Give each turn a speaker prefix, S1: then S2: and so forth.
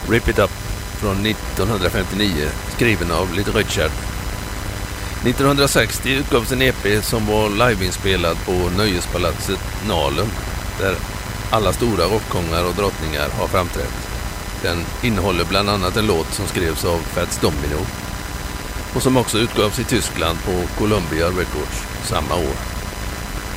S1: Rip It Up från 1959, skriven av Little Richard. 1960 utgavs en EP som var liveinspelad på Nöjespalatset Nalen, där alla stora rockkongar och drottningar har framträtt. Den innehåller bland annat en låt som skrevs av Fats Domino och som också utgavs i Tyskland på Columbia Records samma år.